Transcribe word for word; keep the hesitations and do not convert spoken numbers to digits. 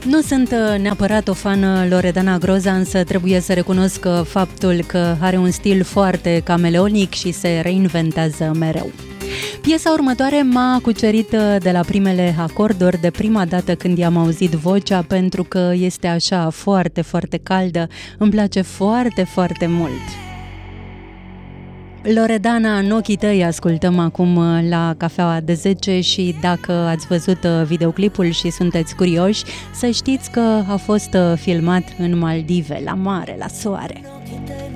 Nu sunt neapărat o fană Loredana Groza, însă trebuie să recunosc faptul că are un stil foarte cameleonic și se reinventează mereu. Piesa următoare m-a cucerit de la primele acorduri, de prima dată când i-am auzit vocea, pentru că este așa foarte, foarte caldă, îmi place foarte, foarte mult. Loredana, în ochii tăi ascultăm acum la Cafeaua de zece și dacă ați văzut videoclipul și sunteți curioși, să știți că a fost filmat în Maldive, la mare, la soare.